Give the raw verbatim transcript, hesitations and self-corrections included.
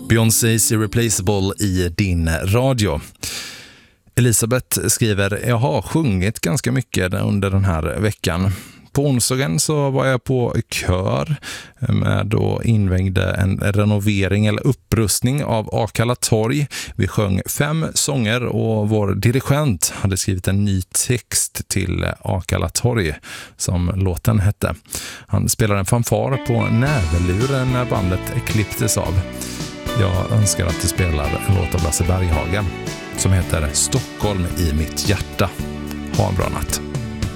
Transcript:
Beyoncés Irreplaceable i din radio. Elisabeth skriver: jag har sjungit ganska mycket under den här veckan. På onsdagen så var jag på kör med och invägde en renovering eller upprustning av Akalla torg. Vi sjöng fem sånger och vår dirigent hade skrivit en ny text till Akalla torg som låten hette. Han spelade en fanfar på näverluren när bandet klipptes av. Jag önskar att du spelar en låt av Lasse Berghagen som heter Stockholm i mitt hjärta. Ha en bra natt.